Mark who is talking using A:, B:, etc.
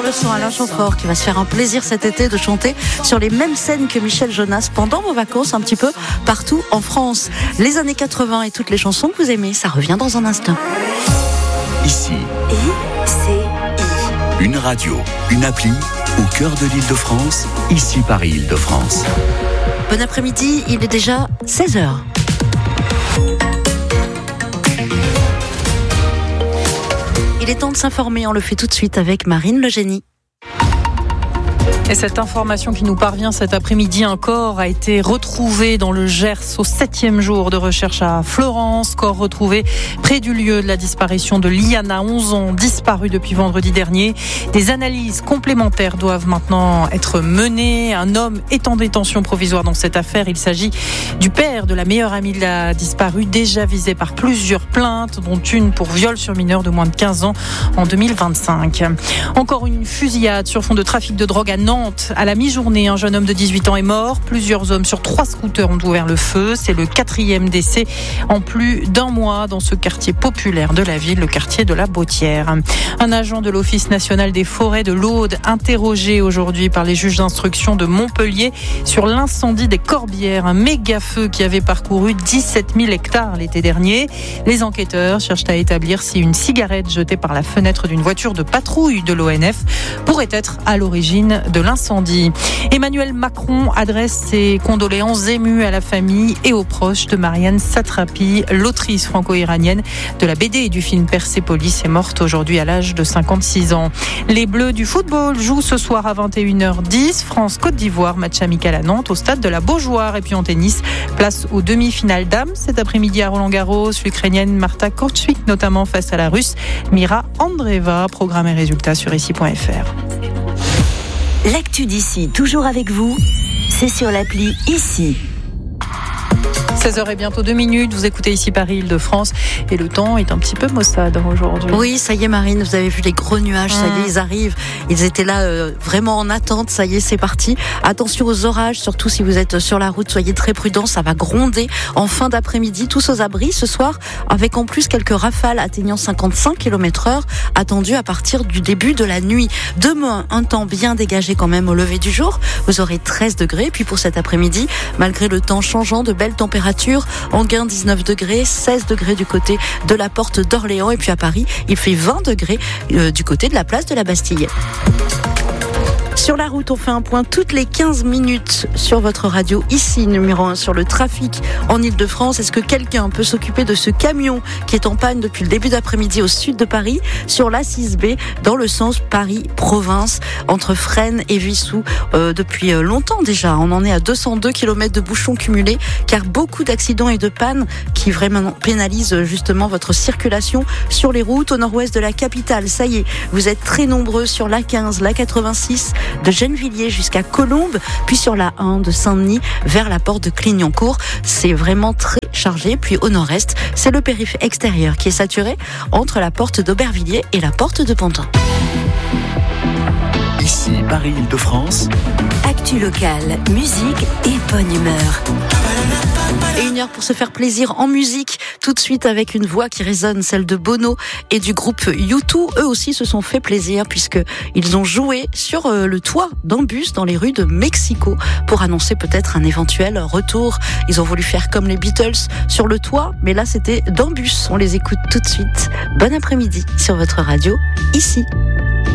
A: sur le son, Alain Chamfort qui va se faire un plaisir cet été de chanter sur les mêmes scènes que Michel Jonas pendant vos vacances un petit peu partout en France. Les années 80 et toutes les chansons que vous aimez, ça revient dans un instant.
B: Ici, une radio, une appli au cœur de l'Île-de-France, ici Paris Île-de-France.
A: Bon après-midi, il est déjà 16h. Il est temps de s'informer, on le fait tout de suite avec Marine Le Génie.
C: Et cette information qui nous parvient cet après-midi, un corps a été retrouvé dans le Gers au 7e jour de recherche à Florence. Corps retrouvé près du lieu de la disparition de Liana, 11 ans, disparue depuis vendredi dernier. Des analyses complémentaires doivent maintenant être menées. Un homme est en détention provisoire dans cette affaire. Il s'agit du père de la meilleure amie de la disparue, déjà visé par plusieurs plaintes, dont une pour viol sur mineur de moins de 15 ans en 2025. Encore une fusillade sur fond de trafic de drogue à Nantes. À la mi-journée, un jeune homme de 18 ans est mort. Plusieurs hommes sur 3 scooters ont ouvert le feu. C'est le 4e décès en plus d'un mois dans ce quartier populaire de la ville, le quartier de la Bautière. Un agent de l'Office national des forêts de l'Aude, interrogé aujourd'hui par les juges d'instruction de Montpellier sur l'incendie des Corbières, un méga feu qui avait parcouru 17 000 hectares l'été dernier. Les enquêteurs cherchent à établir si une cigarette jetée par la fenêtre d'une voiture de patrouille de l'ONF pourrait être à l'origine de l'incendie. Emmanuel Macron adresse ses condoléances émues à la famille et aux proches de Marianne Satrapi, l'autrice franco-iranienne de la BD et du film Persépolis, est morte aujourd'hui à l'âge de 56 ans. Les Bleus du football jouent ce soir à 21h10. France-Côte d'Ivoire, match amical à Nantes au stade de la Beaujoire. Et puis en tennis, place aux demi-finales dames cet après-midi à Roland-Garros. L'Ukrainienne Marta Kostyuk notamment face à la Russe Mira Andreeva. Programme et résultats sur ici.fr.
D: L'actu d'ici, toujours avec vous, c'est sur l'appli Ici.
C: 16h et bientôt 2 minutes, vous écoutez ici Paris Île-de-France et le temps est un petit peu maussade aujourd'hui.
A: Oui, ça y est Marine, vous avez vu les gros nuages, ça y est, ils arrivent. Ils étaient là vraiment en attente, ça y est, c'est parti. Attention aux orages, surtout si vous êtes sur la route, soyez très prudents, ça va gronder en fin d'après-midi. Tous aux abris ce soir, avec en plus quelques rafales atteignant 55 km/h attendues à partir du début de la nuit. Demain, un temps bien dégagé quand même au lever du jour, vous aurez 13 degrés. Puis pour cet après-midi, malgré le temps changeant, de belles températures. Enghien 19 degrés, 16 degrés du côté de la porte d'Orléans et puis à Paris, il fait 20 degrés du côté de la place de la Bastille. Sur la route, on fait un point toutes les 15 minutes sur votre radio. Ici, numéro 1 sur le trafic en Île-de-France. Est-ce que quelqu'un peut s'occuper de ce camion qui est en panne depuis le début d'après-midi au sud de Paris, sur l'A6B, dans le sens Paris-Province, entre Fresnes et Vissou, depuis longtemps déjà. On en est à 202 km de bouchons cumulés, car beaucoup d'accidents et de pannes qui vraiment pénalisent justement votre circulation sur les routes au nord-ouest de la capitale. Ça y est, vous êtes très nombreux sur l'A15, l'A86, de Gennevilliers jusqu'à Colombes, puis sur la 1 de Saint-Denis vers la porte de Clignancourt. C'est vraiment très chargé. Puis au nord-est, c'est le périph' extérieur qui est saturé entre la porte d'Aubervilliers et la porte de Pantin.
B: Ici Paris Île-de-France.
D: Actu locale, musique et bonne humeur.
A: Et 1 heure pour se faire plaisir en musique, tout de suite avec une voix qui résonne, celle de Bono et du groupe U2. Eux aussi se sont fait plaisir puisqu'ils ont joué sur le toit d'un bus dans les rues de Mexico pour annoncer peut-être un éventuel retour. Ils ont voulu faire comme les Beatles sur le toit, mais là c'était d'un bus. On les écoute tout de suite. Bon après-midi sur votre radio, ici.